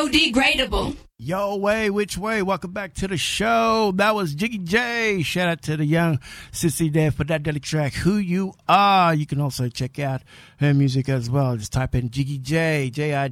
biodegradable. Yo, which way? Welcome back to the show. That was Jiggy J. Shout out to the young sissy there for that daily track, Who You Are. You can also check out her music as well. Just type in Jiggy J,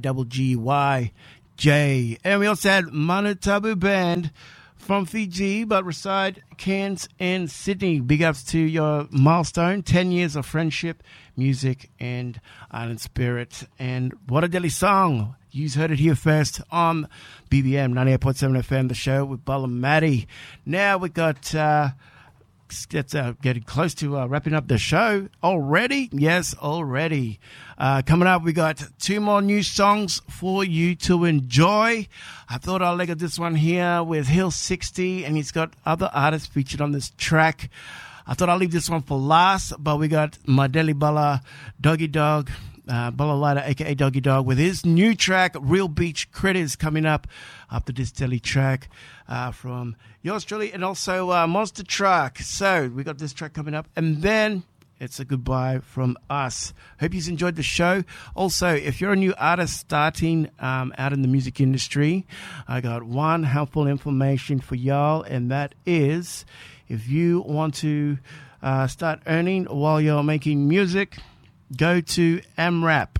Jiggy. And we also had Manu Tabu Band from Fiji, but reside Cairns and Sydney. Big ups to your milestone, 10 years of friendship, music, and island spirit. And what a daily song. You heard it here first on BBM 98.7 FM, the show with Bala Matty. Now we got, getting close to wrapping up the show already. Yes, already. Coming up, we got 2 more new songs for you to enjoy. I thought I'll leg this one here with Hill 60, and he's got other artists featured on this track. I thought I'll leave this one for last, but we got Madeli Bala, Doggy Dog, Bala Lighter, a.k.a. Doggy Dog, with his new track, Real Beach Critters, coming up after this daily track from yours truly, and also Monster Truck. So we got this track coming up, and then it's a goodbye from us. Hope you've enjoyed the show. Also, if you're a new artist starting out in the music industry, I got one helpful information for y'all, and that is if you want to start earning while you're making music, go to MRAP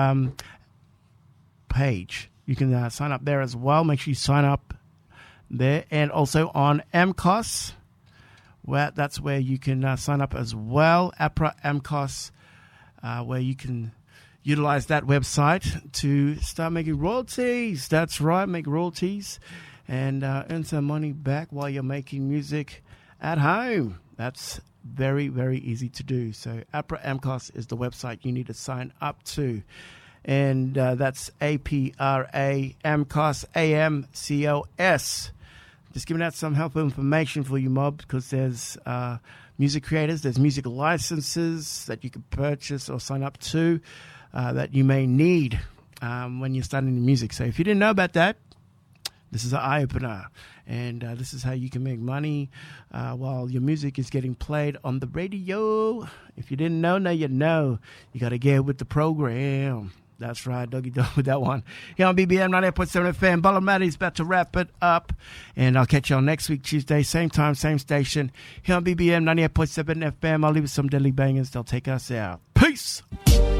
page. You can sign up there as well. Make sure you sign up there. And also on MCOS, that's where you can sign up as well. APRA MCOS, where you can utilize that website to start making royalties. That's right, make royalties and earn some money back while you're making music at home. That's very, very easy to do. So APRA MCOS is the website you need to sign up to. And that's APRA MCOS, AMCOS. Just giving out some helpful information for you, mob, because there's music creators, there's music licenses that you can purchase or sign up to that you may need when you're starting the music. So if you didn't know about that, this is an eye-opener, and this is how you can make money while your music is getting played on the radio. If you didn't know, now you know. You got to get with the program. That's right, Doggy Dog with that one. Here on BBM 98.7 FM, Bala Matty's about to wrap it up, and I'll catch y'all next week, Tuesday, same time, same station. Here on BBM 98.7 FM, I'll leave with some deadly bangers. They'll take us out. Peace!